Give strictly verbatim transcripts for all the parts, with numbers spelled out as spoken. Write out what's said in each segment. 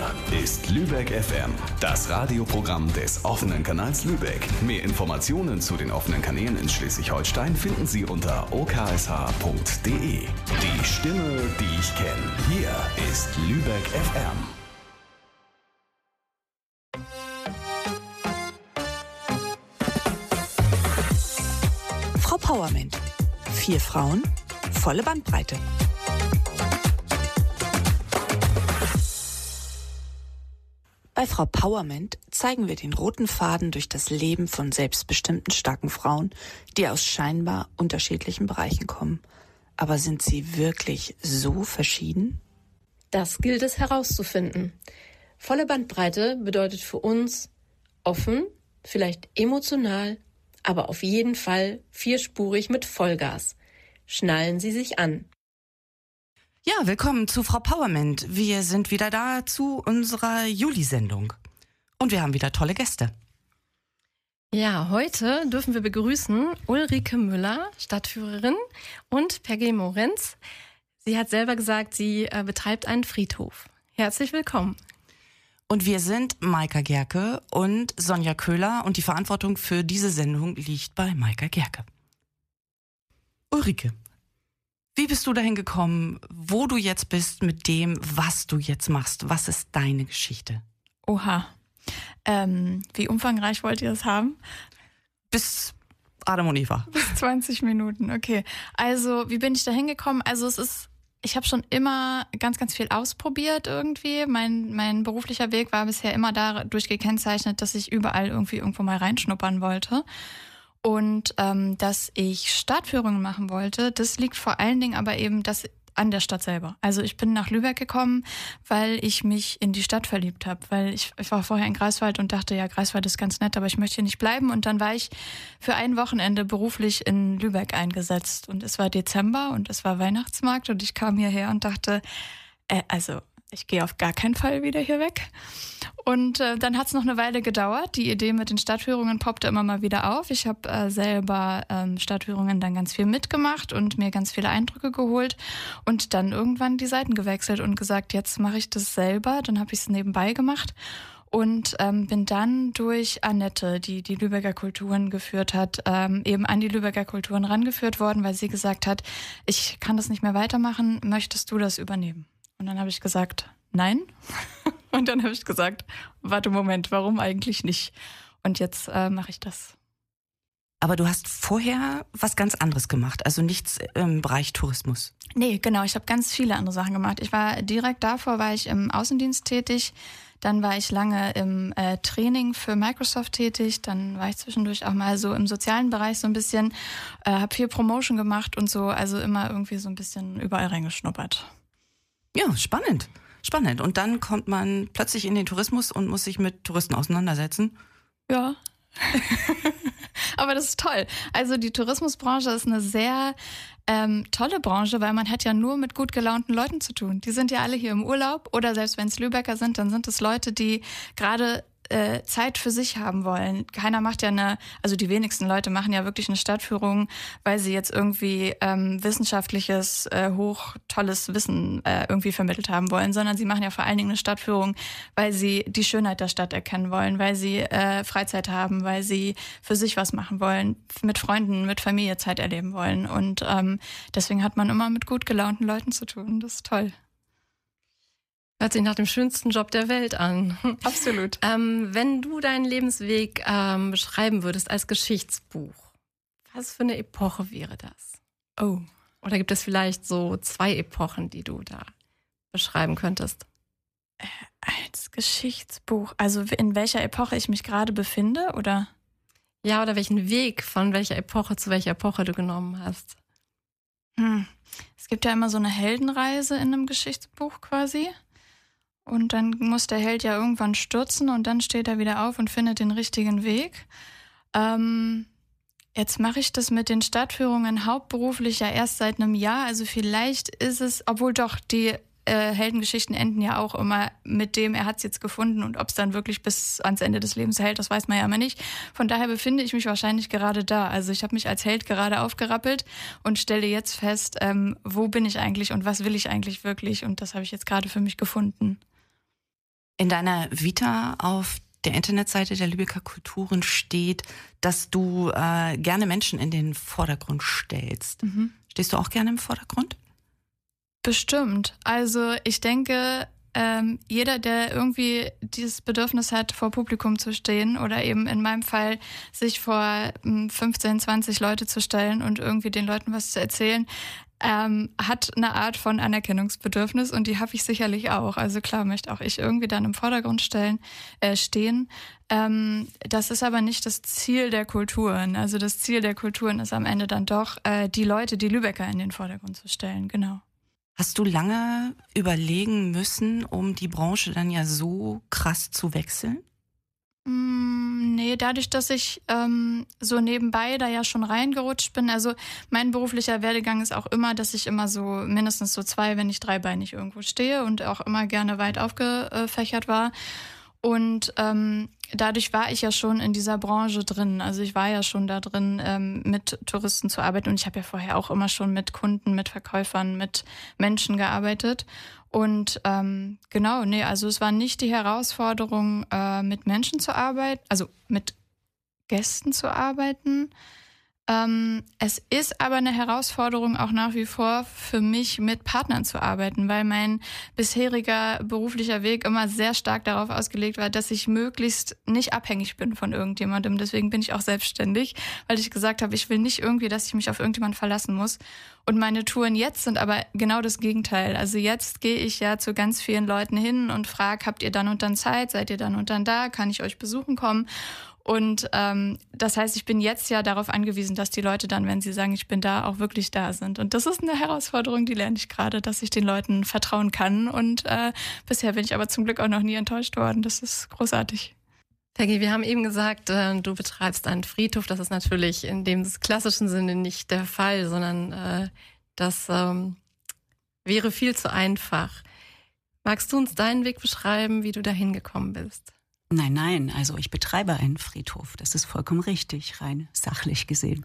ist Lübeck F M, das Radioprogramm des offenen Kanals Lübeck. Mehr Informationen zu den offenen Kanälen in Schleswig-Holstein finden Sie unter o k s h punkt d e. Die Stimme, die ich kenne. Hier ist Lübeck F M. Frau Powerment. Vier Frauen, volle Bandbreite. Bei Frau Powerment zeigen wir den roten Faden durch das Leben von selbstbestimmten, starken Frauen, die aus scheinbar unterschiedlichen Bereichen kommen. Aber sind sie wirklich so verschieden? Das gilt es herauszufinden. Volle Bandbreite bedeutet für uns offen, vielleicht emotional, aber auf jeden Fall vierspurig mit Vollgas. Schnallen Sie sich an. Ja, willkommen zu Frau Powerment. Wir sind wieder da zu unserer Juli-Sendung. Und wir haben wieder tolle Gäste. Ja, heute dürfen wir begrüßen Ulrike Müller, Stadtführerin, und Peggy Morenz. Sie hat selber gesagt, sie äh, betreibt einen Friedhof. Herzlich willkommen. Und wir sind Maika Gerke und Sonja Köhler und die Verantwortung für diese Sendung liegt bei Maika Gerke. Ulrike, wie bist du dahin gekommen, wo du jetzt bist mit dem, was du jetzt machst? Was ist deine Geschichte? Oha. Ähm, wie umfangreich wollt ihr das haben? Bis Adam und Eva. Bis zwanzig Minuten, okay. Also, wie bin ich da hingekommen? Also, es ist, ich habe schon immer ganz, ganz viel ausprobiert irgendwie. Mein, mein beruflicher Weg war bisher immer dadurch gekennzeichnet, dass ich überall irgendwie irgendwo mal reinschnuppern wollte. Und ähm, dass ich Stadtführungen machen wollte, das liegt vor allen Dingen aber eben das an der Stadt selber. Also ich bin nach Lübeck gekommen, weil ich mich in die Stadt verliebt habe. Weil ich, ich war vorher in Greifswald und dachte, ja, Greifswald ist ganz nett, aber ich möchte hier nicht bleiben. Und dann war ich für ein Wochenende beruflich in Lübeck eingesetzt. Und es war Dezember und es war Weihnachtsmarkt und ich kam hierher und dachte, äh, also ich gehe auf gar keinen Fall wieder hier weg. Und äh, dann hat es noch eine Weile gedauert. Die Idee mit den Stadtführungen poppte immer mal wieder auf. Ich habe äh, selber ähm, Stadtführungen dann ganz viel mitgemacht und mir ganz viele Eindrücke geholt und dann irgendwann die Seiten gewechselt und gesagt, jetzt mache ich das selber. Dann habe ich es nebenbei gemacht und ähm, bin dann durch Annette, die die Lübecker Kulturen geführt hat, ähm, eben an die Lübecker Kulturen rangeführt worden, weil sie gesagt hat, ich kann das nicht mehr weitermachen, möchtest du das übernehmen? Und dann habe ich gesagt, nein. Und dann habe ich gesagt, warte, Moment, warum eigentlich nicht? Und jetzt äh, mache ich das. Aber du hast vorher was ganz anderes gemacht, also nichts im Bereich Tourismus. Nee, genau, ich habe ganz viele andere Sachen gemacht. Ich war direkt davor, war ich im Außendienst tätig. Dann war ich lange im äh, Training für Microsoft tätig. Dann war ich zwischendurch auch mal so im sozialen Bereich so ein bisschen, äh, habe viel Promotion gemacht und so, also immer irgendwie so ein bisschen überall reingeschnuppert. Ja, spannend, spannend. Und dann kommt man plötzlich in den Tourismus und muss sich mit Touristen auseinandersetzen. Ja. Aber das ist toll. Also die Tourismusbranche ist eine sehr ähm, tolle Branche, weil man hat ja nur mit gut gelaunten Leuten zu tun. Die sind ja alle hier im Urlaub oder selbst wenn es Lübecker sind, dann sind es Leute, die gerade äh, Zeit für sich haben wollen. Keiner macht ja eine, also die wenigsten Leute machen ja wirklich eine Stadtführung, weil sie jetzt irgendwie ähm, wissenschaftliches, äh, hoch tolles Wissen äh, irgendwie vermittelt haben wollen, sondern sie machen ja vor allen Dingen eine Stadtführung, weil sie die Schönheit der Stadt erkennen wollen, weil sie äh, Freizeit haben, weil sie für sich was machen wollen, mit Freunden, mit Familie Zeit erleben wollen. Und ähm, deswegen hat man immer mit gut gelaunten Leuten zu tun. Das ist toll. Hört sich nach dem schönsten Job der Welt an. Absolut. ähm, wenn du deinen Lebensweg ähm, beschreiben würdest als Geschichtsbuch, was für eine Epoche wäre das? Oh. Oder gibt es vielleicht so zwei Epochen, die du da beschreiben könntest? Äh, als Geschichtsbuch, also in welcher Epoche ich mich gerade befinde, oder? Ja, oder welchen Weg von welcher Epoche zu welcher Epoche du genommen hast. Hm. Es gibt ja immer so eine Heldenreise in einem Geschichtsbuch quasi. Und dann muss der Held ja irgendwann stürzen und dann steht er wieder auf und findet den richtigen Weg. Ähm, jetzt mache ich das mit den Stadtführungen hauptberuflich ja erst seit einem Jahr. Also vielleicht ist es, obwohl doch die äh, Heldengeschichten enden ja auch immer mit dem, er hat es jetzt gefunden und ob es dann wirklich bis ans Ende des Lebens hält, das weiß man ja immer nicht. Von daher befinde ich mich wahrscheinlich gerade da. Also ich habe mich als Held gerade aufgerappelt und stelle jetzt fest, ähm, wo bin ich eigentlich und was will ich eigentlich wirklich? Und das habe ich jetzt gerade für mich gefunden. In deiner Vita auf der Internetseite der Lübecker Kulturen steht, dass du äh, gerne Menschen in den Vordergrund stellst. Mhm. Stehst du auch gerne im Vordergrund? Bestimmt. Also ich denke, ähm, jeder, der irgendwie dieses Bedürfnis hat, vor Publikum zu stehen oder eben in meinem Fall sich vor fünfzehn, zwanzig Leute zu stellen und irgendwie den Leuten was zu erzählen, ähm, hat eine Art von Anerkennungsbedürfnis und die habe ich sicherlich auch. Also klar möchte auch ich irgendwie dann im Vordergrund stellen, äh, stehen. Ähm, das ist aber nicht das Ziel der Kulturen. Also das Ziel der Kulturen ist am Ende dann doch, äh, die Leute, die Lübecker in den Vordergrund zu stellen. Genau. Hast du lange überlegen müssen, um die Branche dann ja so krass zu wechseln? Mm, nee, dadurch, dass ich ähm, so nebenbei da ja schon reingerutscht bin. Also mein beruflicher Werdegang ist auch immer, dass ich immer so mindestens so zwei, wenn nicht dreibeinig irgendwo stehe und auch immer gerne weit aufgefächert war. Und ähm, dadurch war ich ja schon in dieser Branche drin. Also ich war ja schon da drin, ähm, mit Touristen zu arbeiten. Und ich habe ja vorher auch immer schon mit Kunden, mit Verkäufern, mit Menschen gearbeitet. Und ähm, genau, nee, also es war nicht die Herausforderung, äh, mit Menschen zu arbeiten, also mit Gästen zu arbeiten. Ähm, es ist aber eine Herausforderung auch nach wie vor für mich, mit Partnern zu arbeiten, weil mein bisheriger beruflicher Weg immer sehr stark darauf ausgelegt war, dass ich möglichst nicht abhängig bin von irgendjemandem. Deswegen bin ich auch selbstständig, weil ich gesagt habe, ich will nicht irgendwie, dass ich mich auf irgendjemanden verlassen muss. Und meine Touren jetzt sind aber genau das Gegenteil. Also jetzt gehe ich ja zu ganz vielen Leuten hin und frage, habt ihr dann und dann Zeit? Seid ihr dann und dann da? Kann ich euch besuchen kommen? Und ähm, das heißt, ich bin jetzt ja darauf angewiesen, dass die Leute dann, wenn sie sagen, ich bin da, auch wirklich da sind. Und das ist eine Herausforderung, die lerne ich gerade, dass ich den Leuten vertrauen kann. Und äh, bisher bin ich aber zum Glück auch noch nie enttäuscht worden. Das ist großartig. Peggy, wir haben eben gesagt, äh, du betreibst einen Friedhof. Das ist natürlich in dem klassischen Sinne nicht der Fall, sondern äh, das ähm, wäre viel zu einfach. Magst du uns deinen Weg beschreiben, wie du da hingekommen bist? Nein, nein, also ich betreibe einen Friedhof. Das ist vollkommen richtig, rein sachlich gesehen.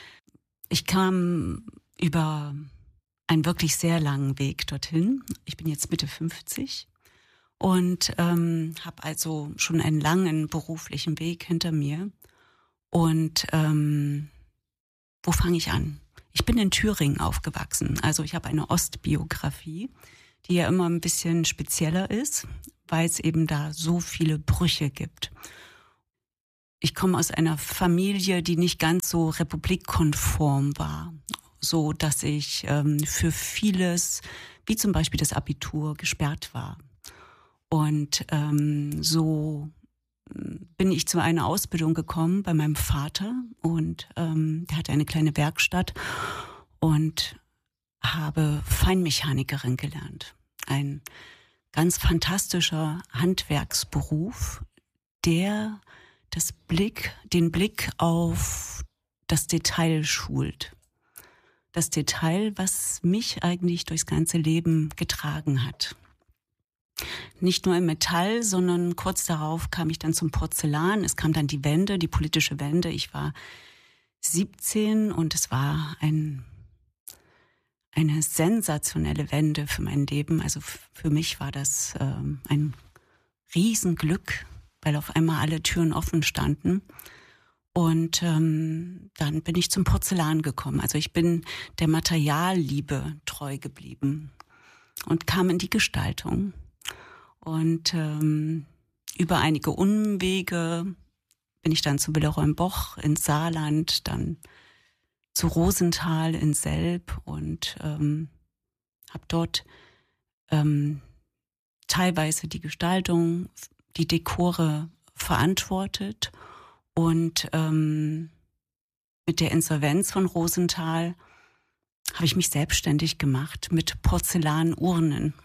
Ich kam über einen wirklich sehr langen Weg dorthin. Ich bin jetzt Mitte fünfzig und ähm, habe also schon einen langen beruflichen Weg hinter mir. Und ähm, wo fange ich an? Ich bin in Thüringen aufgewachsen. Also ich habe eine Ostbiografie, die ja immer ein bisschen spezieller ist, weil es eben da so viele Brüche gibt. Ich komme aus einer Familie, die nicht ganz so republikkonform war, so dass ich ähm, für vieles, wie zum Beispiel das Abitur, gesperrt war. Und ähm, so bin ich zu einer Ausbildung gekommen bei meinem Vater und ähm, der hatte eine kleine Werkstatt und habe Feinmechanikerin gelernt. Ein ganz fantastischer Handwerksberuf, der das Blick, den Blick auf das Detail schult. Das Detail, was mich eigentlich durchs ganze Leben getragen hat. Nicht nur im Metall, sondern kurz darauf kam ich dann zum Porzellan. Es kam dann die Wende, die politische Wende. Ich war siebzehn und es war ein eine sensationelle Wende für mein Leben. Also für mich war das ähm, ein Riesenglück, weil auf einmal alle Türen offen standen. Und ähm, dann bin ich zum Porzellan gekommen. Also ich bin der Materialliebe treu geblieben und kam in die Gestaltung. Und ähm, über einige Umwege bin ich dann zu Villeroy-en-Boch ins Saarland, dann zu Rosenthal in Selb und ähm, habe dort ähm, teilweise die Gestaltung, die Dekore verantwortet und ähm, mit der Insolvenz von Rosenthal habe ich mich selbstständig gemacht mit Porzellanurnen.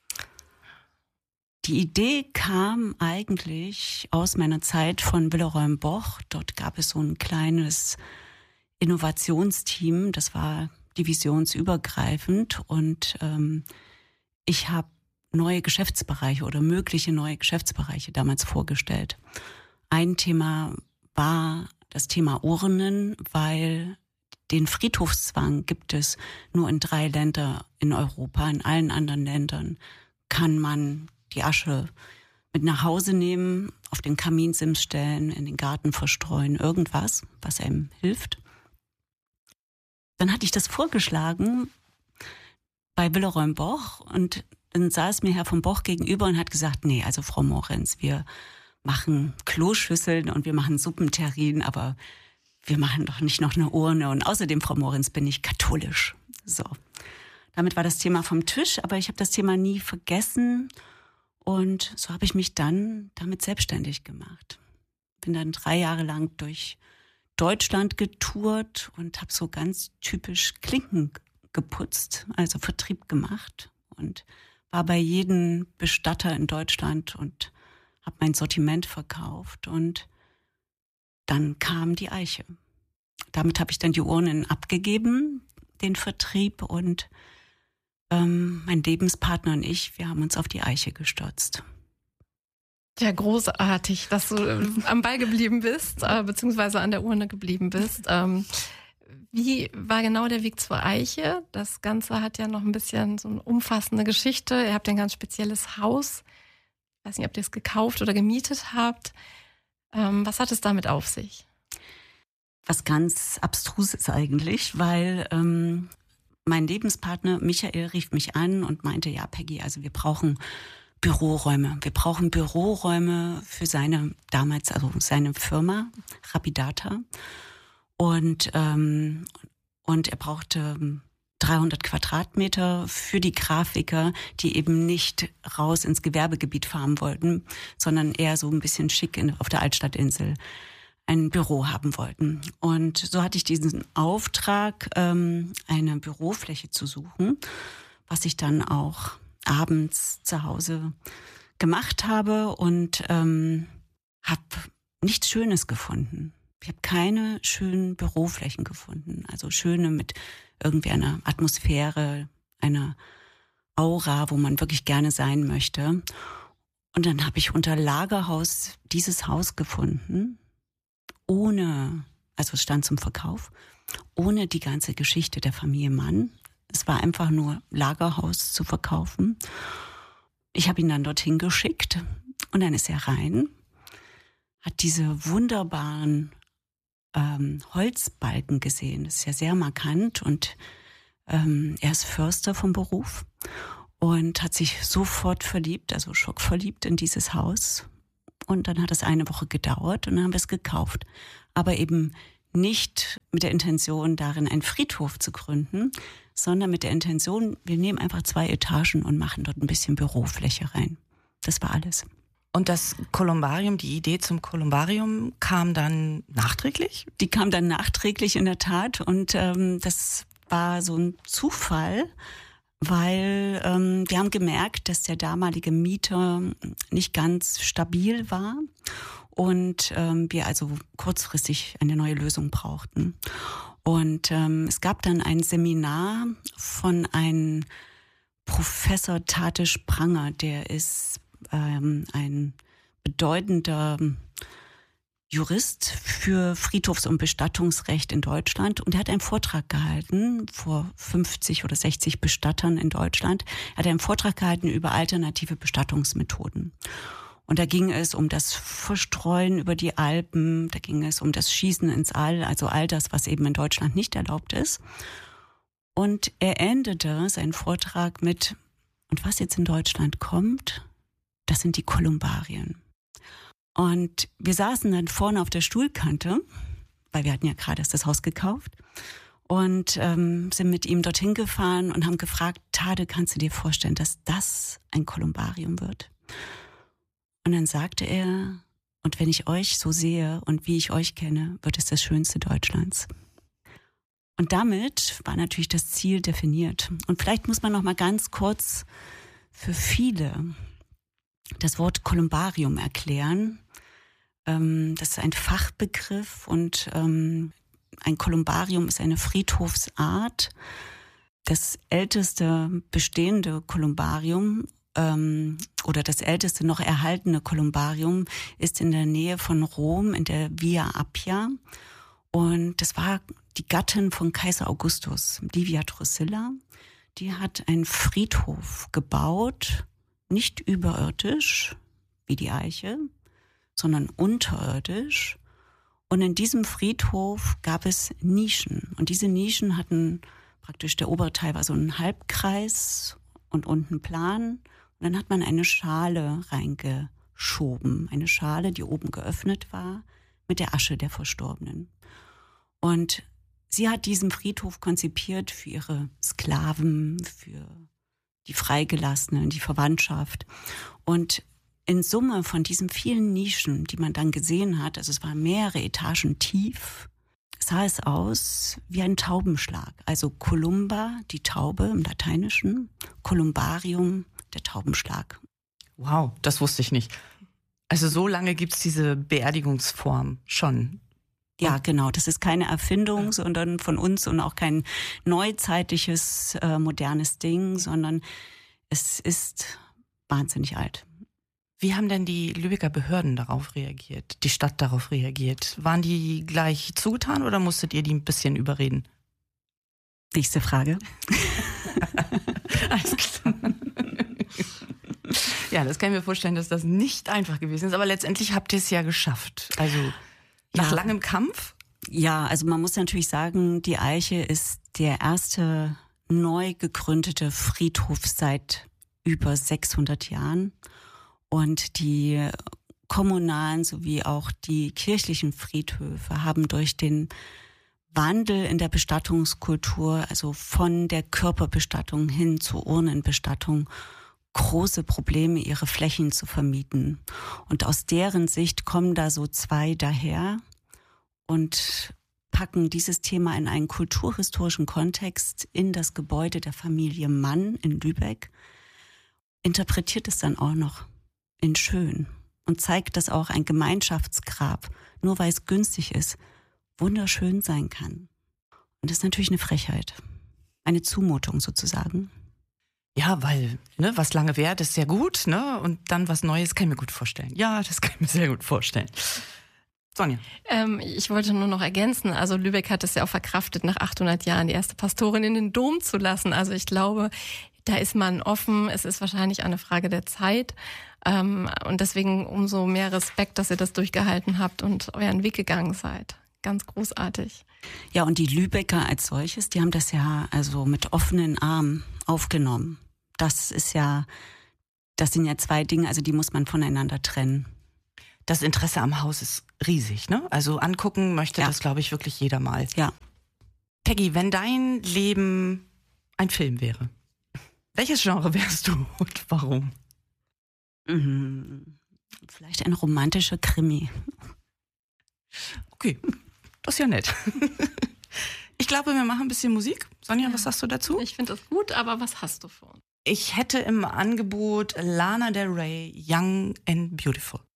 Die Idee kam eigentlich aus meiner Zeit von Villeroy-en-Boch. Dort gab es so ein kleines Innovationsteam, das war divisionsübergreifend und ähm, ich habe neue Geschäftsbereiche oder mögliche neue Geschäftsbereiche damals vorgestellt. Ein Thema war das Thema Urnen, weil den Friedhofszwang gibt es nur in drei Ländern in Europa. In allen anderen Ländern kann man die Asche mit nach Hause nehmen, auf den Kaminsims stellen, in den Garten verstreuen, irgendwas, was einem hilft. Dann hatte ich das vorgeschlagen bei Willeroy Boch und dann saß mir Herr von Boch gegenüber und hat gesagt, nee, also Frau Morenz, wir machen Kloschüsseln und wir machen Suppenterrin, aber wir machen doch nicht noch eine Urne. Und außerdem, Frau Morenz, bin ich katholisch. So, damit war das Thema vom Tisch, aber ich habe das Thema nie vergessen. Und so habe ich mich dann damit selbstständig gemacht. Bin dann drei Jahre lang durch Deutschland getourt und habe so ganz typisch Klinken geputzt, also Vertrieb gemacht und war bei jedem Bestatter in Deutschland und habe mein Sortiment verkauft und dann kam die Eiche. Damit habe ich dann die Urnen abgegeben, den Vertrieb und ähm, mein Lebenspartner und ich, wir haben uns auf die Eiche gestürzt. Ja, großartig, dass du äh, am Ball geblieben bist, äh, beziehungsweise an der Urne geblieben bist. Ähm, wie war genau der Weg zur Eiche? Das Ganze hat ja noch ein bisschen so eine umfassende Geschichte. Ihr habt ein ganz spezielles Haus. Ich weiß nicht, ob ihr es gekauft oder gemietet habt. Ähm, was hat es damit auf sich? Was ganz Abstruses eigentlich, weil ähm, mein Lebenspartner Michael rief mich an und meinte, ja Peggy, also wir brauchen Büroräume. Wir brauchen Büroräume für seine, damals, also seine Firma, Rapidata. Und, ähm, und er brauchte dreihundert Quadratmeter für die Grafiker, die eben nicht raus ins Gewerbegebiet fahren wollten, sondern eher so ein bisschen schick in, auf der Altstadtinsel ein Büro haben wollten. Und so hatte ich diesen Auftrag, ähm, eine Bürofläche zu suchen, was ich dann auch abends zu Hause gemacht habe und ähm, habe nichts Schönes gefunden. Ich habe keine schönen Büroflächen gefunden, also schöne mit irgendwie einer Atmosphäre, einer Aura, wo man wirklich gerne sein möchte. Und dann habe ich unter Lagerhaus dieses Haus gefunden, ohne, also es stand zum Verkauf, ohne die ganze Geschichte der Familie Mann. Es war einfach nur Lagerhaus zu verkaufen. Ich habe ihn dann dorthin geschickt und dann ist er rein, hat diese wunderbaren ähm, Holzbalken gesehen. Das ist ja sehr markant und ähm, er ist Förster vom Beruf und hat sich sofort verliebt, also schockverliebt in dieses Haus. Und dann hat es eine Woche gedauert und dann haben wir es gekauft. Aber eben nicht mit der Intention, darin einen Friedhof zu gründen, sondern mit der Intention, wir nehmen einfach zwei Etagen und machen dort ein bisschen Bürofläche rein. Das war alles. Und das Kolumbarium, die Idee zum Kolumbarium kam dann nachträglich? Die kam dann nachträglich in der Tat und ähm, das war so ein Zufall, weil ähm, wir haben gemerkt, dass der damalige Mieter nicht ganz stabil war und ähm, wir also kurzfristig eine neue Lösung brauchten. Und ähm, es gab dann ein Seminar von einem Professor Tate Spranger, der ist ähm, ein bedeutender Jurist für Friedhofs- und Bestattungsrecht in Deutschland und er hat einen Vortrag gehalten vor fünfzig oder sechzig Bestattern in Deutschland. Er hat einen Vortrag gehalten über alternative Bestattungsmethoden. Und da ging es um das Verstreuen über die Alpen, da ging es um das Schießen ins All, also all das, was eben in Deutschland nicht erlaubt ist. Und er endete seinen Vortrag mit, und was jetzt in Deutschland kommt, das sind die Kolumbarien. Und wir saßen dann vorne auf der Stuhlkante, weil wir hatten ja gerade erst das Haus gekauft und ähm, sind mit ihm dorthin gefahren und haben gefragt, Tade, kannst du dir vorstellen, dass das ein Kolumbarium wird? Und dann sagte er, und wenn ich euch so sehe und wie ich euch kenne, wird es das Schönste Deutschlands. Und damit war natürlich das Ziel definiert. Und vielleicht muss man noch mal ganz kurz für viele das Wort Kolumbarium erklären. Das ist ein Fachbegriff und ein Kolumbarium ist eine Friedhofsart. Das älteste bestehende Kolumbarium oder das älteste noch erhaltene Kolumbarium ist in der Nähe von Rom in der Via Appia. Und das war die Gattin von Kaiser Augustus, Livia Drusilla. Die hat einen Friedhof gebaut, nicht überirdisch, wie die Eiche, sondern unterirdisch. Und in diesem Friedhof gab es Nischen. Und diese Nischen hatten praktisch, der obere Teil war so ein Halbkreis und unten plan. Und dann hat man eine Schale reingeschoben. Eine Schale, die oben geöffnet war, mit der Asche der Verstorbenen. Und sie hat diesen Friedhof konzipiert für ihre Sklaven, für die Freigelassenen, die Verwandtschaft. Und in Summe von diesen vielen Nischen, die man dann gesehen hat, also es waren mehrere Etagen tief, sah es aus wie ein Taubenschlag. Also Columba, die Taube im Lateinischen, Columbarium, der Taubenschlag. Wow, das wusste ich nicht. Also so lange gibt's diese Beerdigungsform schon. Ja, genau. Das ist keine Erfindung, sondern von uns und auch kein neuzeitliches, äh, modernes Ding, sondern es ist wahnsinnig alt. Wie haben denn die Lübecker Behörden darauf reagiert, die Stadt darauf reagiert? Waren die gleich zugetan oder musstet ihr die ein bisschen überreden? Nächste Frage. Alles klar. Ja, das kann ich mir vorstellen, dass das nicht einfach gewesen ist, aber letztendlich habt ihr es ja geschafft. Also nach ja. langem Kampf? Ja, also man muss natürlich sagen, die Eiche ist der erste neu gegründete Friedhof seit über sechshundert Jahren. Und die kommunalen sowie auch die kirchlichen Friedhöfe haben durch den Wandel in der Bestattungskultur, also von der Körperbestattung hin zur Urnenbestattung, große Probleme, ihre Flächen zu vermieten. Und aus deren Sicht kommen da so zwei daher und packen dieses Thema in einen kulturhistorischen Kontext in das Gebäude der Familie Mann in Lübeck, interpretiert es dann auch noch in schön und zeigt, dass auch ein Gemeinschaftsgrab, nur weil es günstig ist, wunderschön sein kann. Und das ist natürlich eine Frechheit, eine Zumutung sozusagen. Ja, weil ne, was lange währt, ist sehr gut, ne? Und dann was Neues kann ich mir gut vorstellen. Ja, das kann ich mir sehr gut vorstellen. Sonja. Ähm, ich wollte nur noch ergänzen, also Lübeck hat es ja auch verkraftet, nach achthundert Jahren die erste Pastorin in den Dom zu lassen. Also ich glaube, da ist man offen, es ist wahrscheinlich eine Frage der Zeit. Ähm, und deswegen umso mehr Respekt, dass ihr das durchgehalten habt und euren Weg gegangen seid. Ganz großartig. Ja, und die Lübecker als solches, die haben das ja also mit offenen Armen aufgenommen. Das ist ja, das sind ja zwei Dinge, also die muss man voneinander trennen. Das Interesse am Haus ist riesig, ne? Also angucken möchte ja. das, glaube ich, wirklich jeder mal. Ja. Peggy, wenn dein Leben ein Film wäre, welches Genre wärst du und warum? Mhm. Vielleicht ein romantischer Krimi. Okay, das ist ja nett. Ich glaube, wir machen ein bisschen Musik. Sonja, was sagst du dazu? Ich finde das gut, aber was hast du vor? Ich hätte im Angebot Lana Del Rey, Young and Beautiful.